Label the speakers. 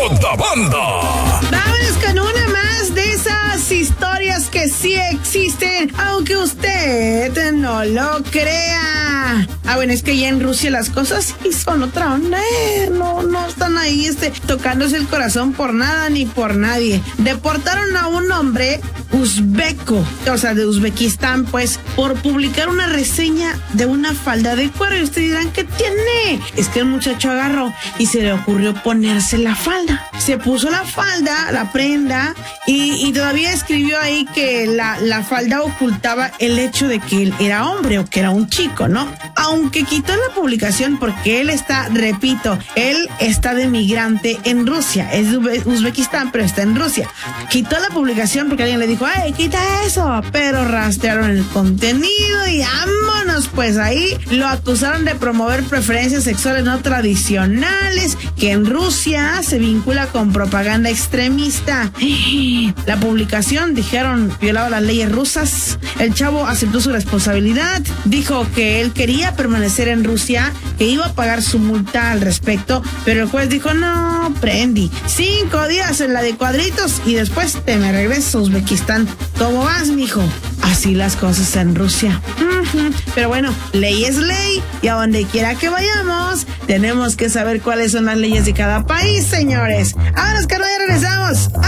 Speaker 1: toda banda.
Speaker 2: Vámonos con una más de esas historias que sí existen, aunque usted no lo crea. Bueno, es que ya en Rusia las cosas sí son otra onda, no están ahí tocándose el corazón por nada ni por nadie. Deportaron a un hombre uzbeco, o sea, de Uzbekistán, pues, por publicar una reseña de una falda de cuero. Y ustedes dirán, ¿qué tiene? Es que el muchacho agarró y se le ocurrió ponerse la falda. Se puso la falda, la prenda, y todavía escribió ahí que la falda ocultaba el hecho de que él era hombre o que era un chico, ¿no? Aunque quitó la publicación porque él está de migrante en Rusia. Es de Uzbekistán, pero está en Rusia. Quitó la publicación porque alguien le dijo, ¡ay, quita eso! Pero rastrearon el contenido y vámonos, pues ahí lo acusaron de promover preferencias sexuales no tradicionales, que en Rusia se vincula con propaganda extremista. La publicación, dijeron, violaba las leyes rusas. El chavo aceptó su responsabilidad, dijo que él quería permanecer en Rusia, que iba a pagar su multa al respecto, pero el juez dijo, no, Prendi, 5 días en la de cuadritos y después te me regresas a Uzbekistán. ¿Cómo vas, mijo? Así las cosas en Rusia. Pero bueno, ley es ley y a donde quiera que vayamos, tenemos que saber cuáles son las leyes de cada país, señores. Ahora, Oscar, ya regresamos.